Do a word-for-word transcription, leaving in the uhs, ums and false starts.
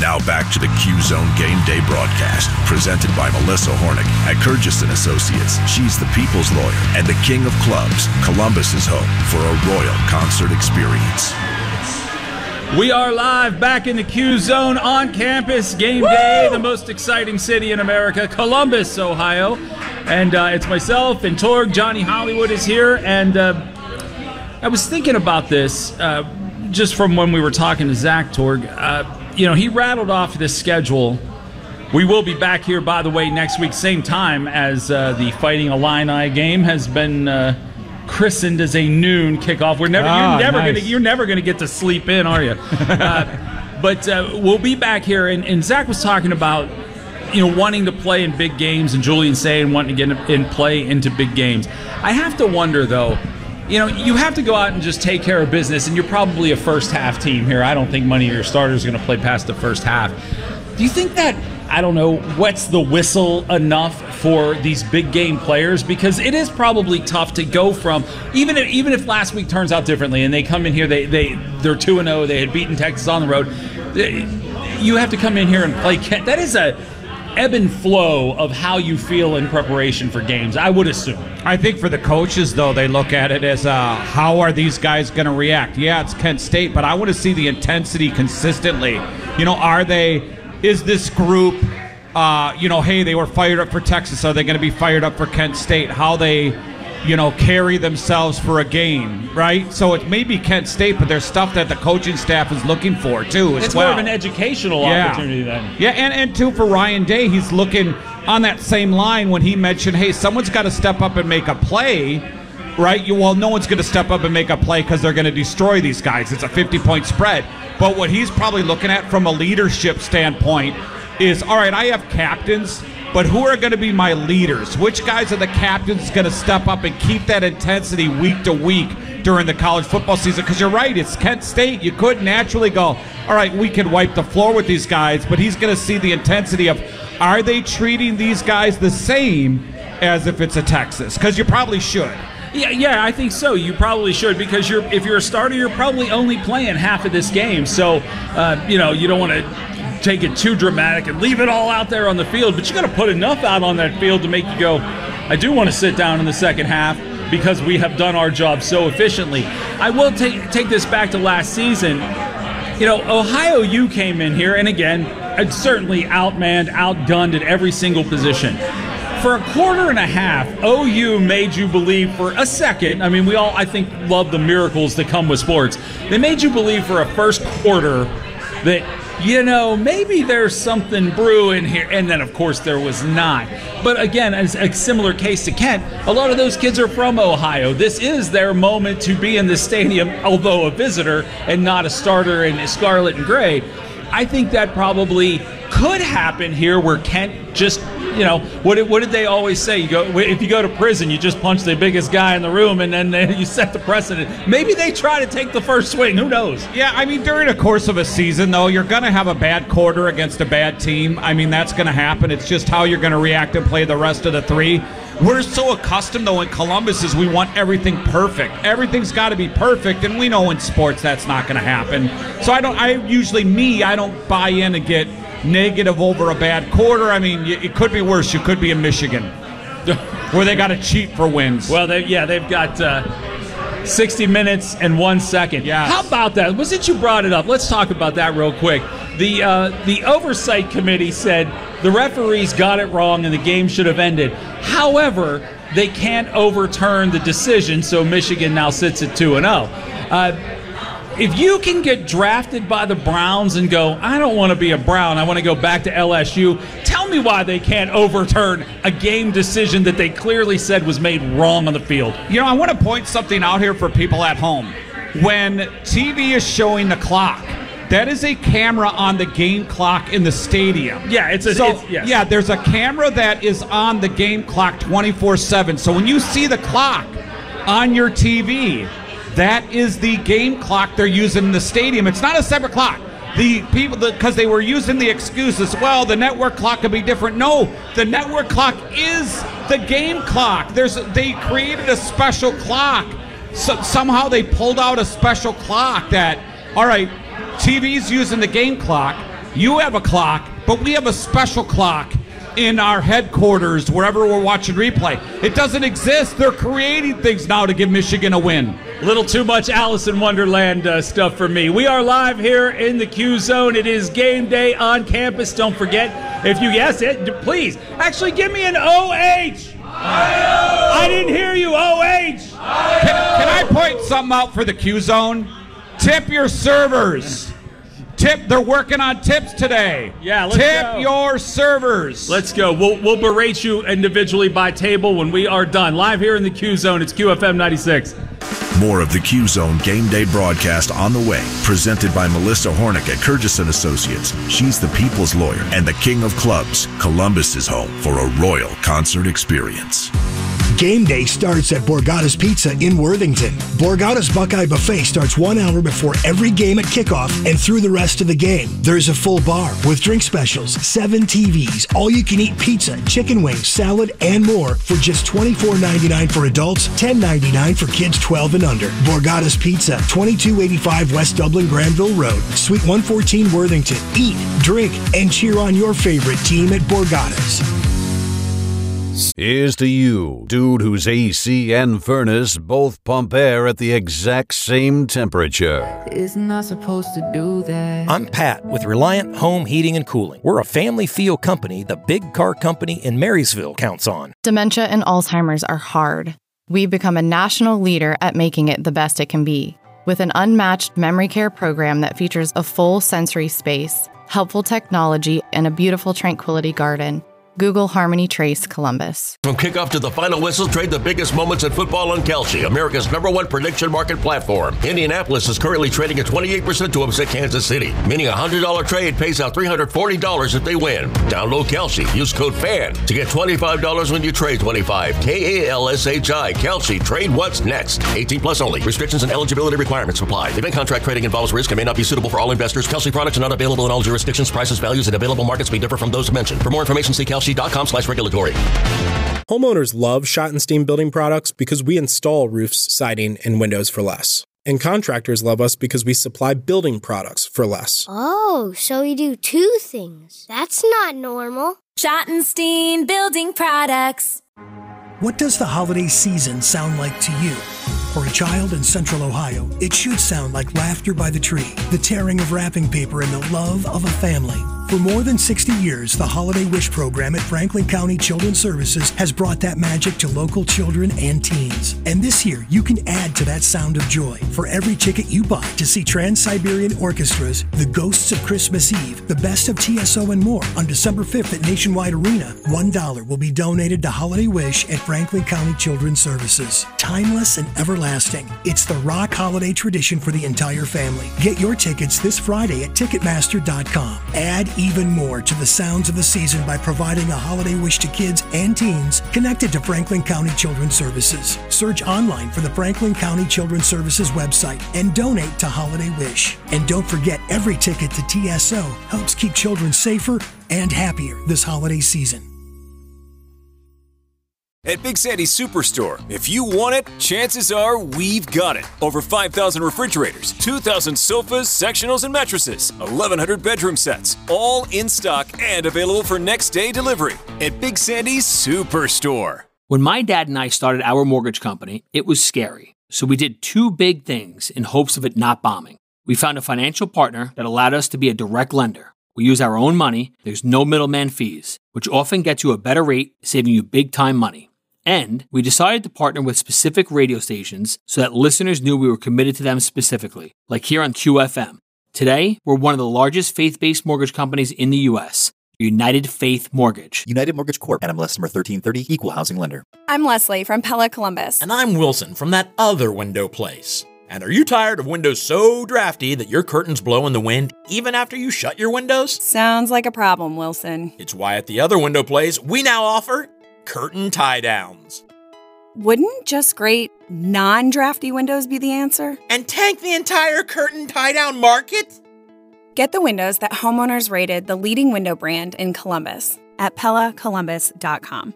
Now back to the Q-Zone Game Day broadcast, presented by Melissa Hornick at Kurgis and Associates. She's the people's lawyer and the king of clubs. Columbus is home for a royal concert experience. We are live back in the Q-Zone on campus. Game Woo! Day, the most exciting city in America, Columbus, Ohio. And uh, it's myself and Torg. Johnny Hollywood is here. And uh, I was thinking about this uh, just from when we were talking to Zach, Torg. Uh, you know, he rattled off this schedule. We will be back here, by the way, next week, same time as uh, the Fighting Illini game has been uh, christened as a noon kickoff. We're never, ah, you're never nice. gonna, you're never gonna get to sleep in, are you? uh, but uh, we'll be back here, and, and Zach was talking about, you know, wanting to play in big games, and Julian saying wanting to get in play into big games. I have to wonder, though. You know, you have to go out and just take care of business, and you're probably a first-half team here. I don't think many of your starters are going to play past the first half. Do you think that, I don't know, wets the whistle enough for these big-game players? Because it is probably tough to go from, even if, even if last week turns out differently, and they come in here, they, they, they're two and oh, they had beaten Texas on the road, you have to come in here and play. That is a ebb and flow of how you feel in preparation for games, I would assume. I think for the coaches, though, they look at it as uh, how are these guys going to react? Yeah, it's Kent State, but I want to see the intensity consistently. You know, are they, is this group, uh, you know, hey, they were fired up for Texas. Are they going to be fired up for Kent State? How they, you know, carry themselves for a game, right? So it may be Kent State, but there's stuff that the coaching staff is looking for, too, as it's well. It's more of an educational yeah. opportunity then. Yeah, and, and, too, for Ryan Day, he's looking on that same line when he mentioned, hey, someone's got to step up and make a play, right? You, well, no one's going to step up and make a play because they're going to destroy these guys. It's a fifty-point spread. But what he's probably looking at from a leadership standpoint is, all right, I have captains, but who are going to be my leaders? Which guys are the captains going to step up and keep that intensity week to week during the college football season? Because you're right, it's Kent State. You could naturally go, all right, we can wipe the floor with these guys, but he's going to see the intensity of, are they treating these guys the same as if it's a Texas? Because you probably should. Yeah, yeah, I think so. You probably should, because you're if you're a starter, you're probably only playing half of this game. So, uh, you know, you don't want to take it too dramatic and leave it all out there on the field, but you got to put enough out on that field to make you go, I do want to sit down in the second half because we have done our job so efficiently. I will take take this back to last season. You know, Ohio U came in here, and again, certainly outmanned, outgunned at every single position. For a quarter and a half, O U made you believe for a second. I mean, we all, I think, love the miracles that come with sports. They made you believe for a first quarter that, you know, maybe there's something brewing here. And then, of course, there was not. But again, as a similar case to Kent, a lot of those kids are from Ohio. This is their moment to be in the stadium, although a visitor and not a starter in scarlet and gray. I think that probably could happen here where Kent just, you know, what did, what did they always say? You go, if you go to prison, you just punch the biggest guy in the room, and then you set the precedent. Maybe they try to take the first swing. Who knows? Yeah, I mean, during the course of a season, though, you're going to have a bad quarter against a bad team. I mean, that's going to happen. It's just how you're going to react and play the rest of the three. We're so accustomed, though, in Columbus is we want everything perfect. Everything's got to be perfect, and we know in sports that's not going to happen. So I don't. I usually, me, I don't buy in and get negative over a bad quarter. I mean, it could be worse. You could be in Michigan, where they got to cheat for wins. Well, they, yeah, they've got uh, sixty minutes and one second. Yes. How about that? Was it you brought it up? Let's talk about that real quick. The uh, the oversight committee said the referees got it wrong and the game should have ended. However, they can't overturn the decision, so Michigan now sits at two and oh. Uh, if you can get drafted by the Browns and go, I don't want to be a Brown, I want to go back to L S U, tell me why they can't overturn a game decision that they clearly said was made wrong on the field. You know, I want to point something out here for people at home. When T V is showing the clock, that is a camera on the game clock in the stadium. Yeah, it's a so, it's, yes. yeah. There's a camera that is on the game clock twenty-four seven. So when you see the clock on your T V, that is the game clock they're using in the stadium. It's not a separate clock. The people, because the, they were using the excuses, well, the network clock could be different. No, the network clock is the game clock. There's they created a special clock. So somehow they pulled out a special clock that, all right, T V's using the game clock. You have a clock, but we have a special clock in our headquarters, wherever we're watching replay. It doesn't exist. They're creating things now to give Michigan a win. Little too much Alice in Wonderland uh, stuff for me. We are live here in the Q Zone. It is game day on campus. Don't forget, if you guess it, please, actually give me an O H. I didn't hear you, O H. Can, can I point something out for the Q Zone? Tip your servers. Tip, they're working on tips today. Yeah, let's Tip go. your servers. Let's go. We'll, we'll berate you individually by table when we are done. Live here in the Q Zone, it's Q F M ninety-six. More of the Q Zone Game Day broadcast on the way. Presented by Melissa Hornick at Kurgis and Associates. She's the people's lawyer and the king of clubs. Columbus is home for a royal concert experience. Game day starts at Borgata's Pizza in Worthington. Borgata's Buckeye Buffet starts one hour before every game at kickoff and through the rest of the game. There's a full bar with drink specials, seven T Vs, all-you-can-eat pizza, chicken wings, salad, and more for just twenty-four ninety-nine for adults, ten ninety-nine for kids twelve and under. Borgata's Pizza, twenty-two eighty-five West Dublin Granville Road, Suite one fourteen Worthington. Eat, drink, and cheer on your favorite team at Borgata's. Here's to you, dude whose A C and furnace both pump air at the exact same temperature. Isn't not supposed to do that. I'm Pat with Reliant Home Heating and Cooling. We're a family feel company the big car company in Marysville counts on. Dementia and Alzheimer's are hard. We've become a national leader at making it the best it can be. With an unmatched memory care program that features a full sensory space, helpful technology, and a beautiful tranquility garden. Google Harmony Trace Columbus. From kickoff to the final whistle, trade the biggest moments in football on Kalshi, America's number one prediction market platform. Indianapolis is currently trading at twenty-eight percent to upset Kansas City, meaning a one hundred dollars trade pays out three hundred forty dollars if they win. Download Kalshi. Use code FAN to get twenty-five dollars when you trade twenty-five. K A L S H I. Kalshi. Trade what's next. eighteen plus only. Restrictions and eligibility requirements apply. Event contract trading involves risk and may not be suitable for all investors. Kalshi products are not available in all jurisdictions. Prices, values, and available markets may differ from those mentioned. For more information, see Kalshi dot com slash regulatory. Homeowners love Schottenstein building products because we install roofs, siding, and windows for less. And contractors love us because we supply building products for less. Oh, so we do two things. That's not normal. Schottenstein Building Products. What does the holiday season sound like to you? For a child in Central Ohio, it should sound like laughter by the tree, the tearing of wrapping paper, and the love of a family. For more than sixty years, the Holiday Wish program at Franklin County Children's Services has brought that magic to local children and teens. And this year, you can add to that sound of joy. For every ticket you buy to see Trans-Siberian Orchestras, The Ghosts of Christmas Eve, The Best of T S O, and more on December fifth at Nationwide Arena, one dollar will be donated to Holiday Wish at Franklin County Children's Services. Timeless and everlasting. It's the rock holiday tradition for the entire family. Get your tickets this Friday at Ticketmaster dot com. Add even more to the sounds of the season by providing a holiday wish to kids and teens connected to Franklin County Children's Services. Search online for the Franklin County Children's Services website and donate to Holiday Wish. And don't forget, every ticket to T S O helps keep children safer and happier this holiday season. At Big Sandy's Superstore, if you want it, chances are we've got it. Over five thousand refrigerators, two thousand sofas, sectionals, and mattresses, eleven hundred bedroom sets, all in stock and available for next day delivery. At Big Sandy's Superstore. When my dad and I started our mortgage company, it was scary. So we did two big things in hopes of it not bombing. We found a financial partner that allowed us to be a direct lender. We use our own money, there's no middleman fees, which often gets you a better rate, saving you big time money. And we decided to partner with specific radio stations so that listeners knew we were committed to them specifically, like here on Q F M. Today, we're one of the largest faith-based mortgage companies in the U S, United Faith Mortgage. United Mortgage Corp. N M L S number thirteen thirty, Equal Housing Lender. I'm Leslie from Pella Columbus. And I'm Wilson from that other window place. And are you tired of windows so drafty that your curtains blow in the wind even after you shut your windows? Sounds like a problem, Wilson. It's why at the other window place, we now offer curtain tie-downs. Wouldn't just great non-drafty windows be the answer? And tank the entire curtain tie-down market? Get the windows that homeowners rated the leading window brand in Columbus at Pella Columbus dot com.